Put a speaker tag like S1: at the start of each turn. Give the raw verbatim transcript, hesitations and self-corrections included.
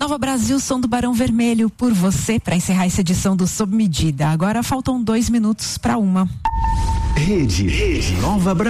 S1: Nova Brasil, som do Barão Vermelho, por você, para encerrar essa edição do Sob Medida. Agora faltam dois minutos para uma.
S2: Rede, Rede Nova Brasil.